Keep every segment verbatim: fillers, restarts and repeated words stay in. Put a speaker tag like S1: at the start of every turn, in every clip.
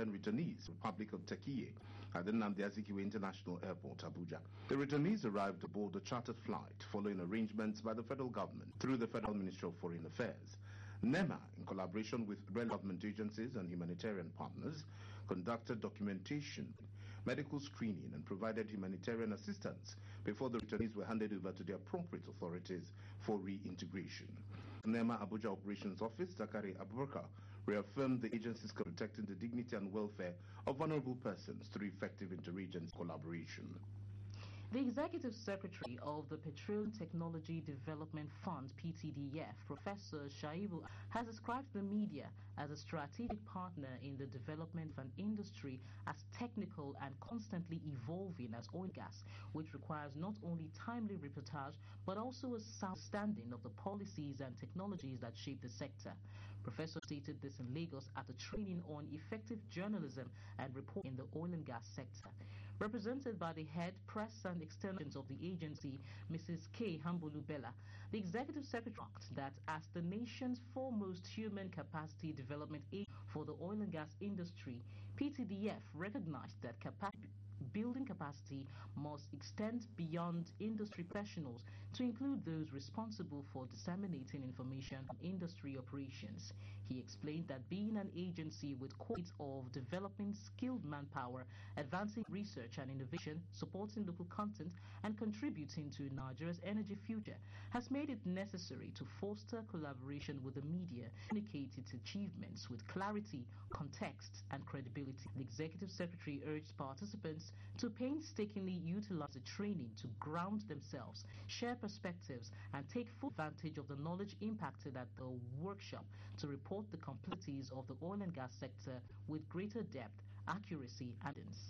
S1: Nigerian returnees, Republic of Turkey, at the Nnamdi Azikiwe International Airport, Abuja. The returnees arrived aboard a chartered flight following arrangements by the federal government through the Federal Ministry of Foreign Affairs. NEMA, in collaboration with relevant government agencies and humanitarian partners, conducted documentation, medical screening, and provided humanitarian assistance before the returnees were handed over to the appropriate authorities for reintegration. NEMA Abuja Operations Office, Zakari Abubakar, reaffirmed the agency's protecting the dignity and welfare of vulnerable persons through effective inter-agency collaboration.
S2: The Executive Secretary of the Petroleum Technology Development Fund, P T D F, Professor Shaibu, has described the media as a strategic partner in the development of an industry as technical and constantly evolving as oil and gas, which requires not only timely reportage but also a sound understanding of the policies and technologies that shape the sector. Professor stated this in Lagos at a training on effective journalism and reporting in the oil and gas sector. Represented by the head press and extensions of the agency, Missus K. Hambolu Bella, the Executive Secretary remarked that as the nation's foremost human capacity development agency for the oil and gas industry, P T D F recognized that capacity building capacity must extend beyond industry professionals to include those responsible for disseminating information on industry operations. He explained that being an agency with qualities of developing skilled manpower, advancing research and innovation, supporting local content, and contributing to Nigeria's energy future has made it necessary to foster collaboration with the media, communicate its achievements with clarity, context, and credibility. The Executive Secretary urged participants to painstakingly utilize the training to ground themselves, share perspectives, and take full advantage of the knowledge impacted at the workshop to report the complexities of the oil and gas sector with greater depth, accuracy, and evidence.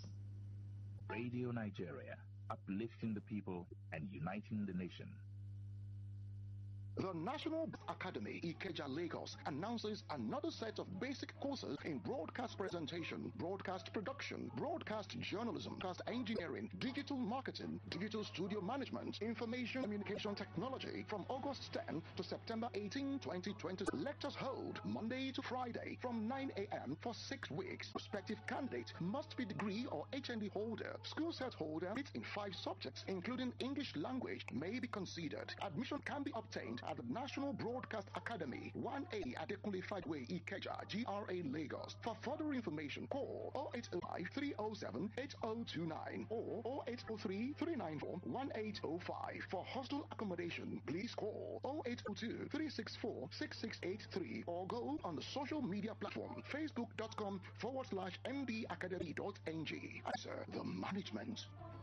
S3: Radio Nigeria, uplifting the people and uniting the nation.
S4: The National Academy, Ikeja, Lagos, announces another set of basic courses in broadcast presentation, broadcast production, broadcast journalism, broadcast engineering, digital marketing, digital studio management, information communication technology from August tenth to September eighteenth, twenty twenty. Lectures hold Monday to Friday from nine a m for six weeks. Prospective candidate must be degree or H N D holder. School set holder in five subjects, including English language, may be considered. Admission can be obtained at the National Broadcast Academy, one A Adekunle Fagwe, Ikeja, G R A, Lagos. For further information, call oh eight oh five, three oh seven, eight oh two nine or oh eight oh three, three nine four, one eight oh five. For hostel accommodation, please call oh eight oh two, three six four, six six eight three or go on the social media platform facebook.com forward slash mbacademy.ng. Answer the management.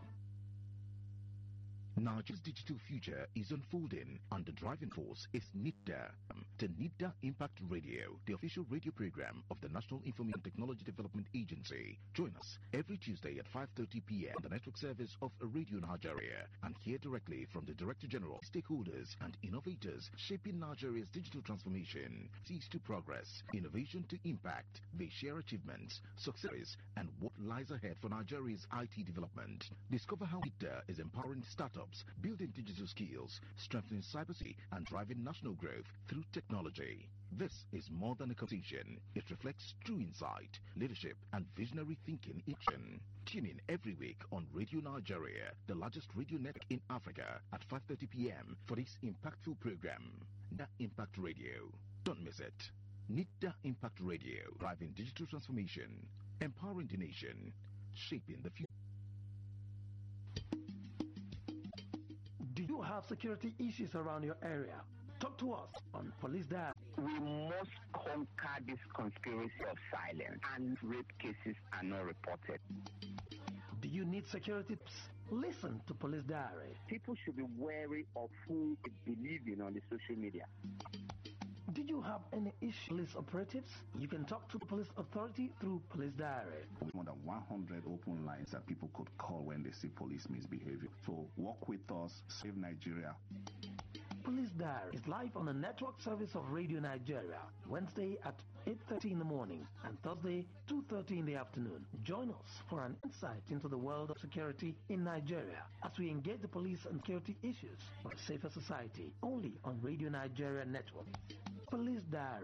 S3: Nigeria's digital future is unfolding, and the driving force is NIDDA. The NIDDA Impact Radio, the official radio program of the National Information Technology Development Agency. Join us every Tuesday at five thirty p m on the network service of Radio Nigeria, and hear directly from the Director General, stakeholders, and innovators shaping Nigeria's digital transformation. Seeks to progress, innovation to impact. They share achievements, successes, and what lies ahead for Nigeria's I T development. Discover how NIDDA is empowering startups, building digital skills, strengthening cybersecurity, and driving national growth through technology. This is more than a competition. It reflects true insight, leadership, and visionary thinking in action. Tune in every week on Radio Nigeria, the largest radio network in Africa, at five thirty p m for this impactful program. NIDDA Impact Radio. Don't miss it. NIDDA Impact Radio, driving digital transformation, empowering the nation, shaping the future.
S5: Do you have security issues around your area? Talk to us on Police Diary.
S6: We must conquer this conspiracy of silence, and rape cases are not reported.
S5: Do you need security tips? Listen to Police Diary.
S6: People should be wary of who they believe in on the social media.
S5: Did you have any issues with police operatives? You can talk to the police authority through Police Diary.
S7: More than one hundred open lines that people could call when they see police misbehavior. So work with us, save Nigeria.
S5: Police Diary is live on the network service of Radio Nigeria, Wednesday at eight thirty in the morning and Thursday two thirty in the afternoon. Join us for an insight into the world of security in Nigeria as we engage the police and security issues for a safer society, only on Radio Nigeria Network. Police Diary.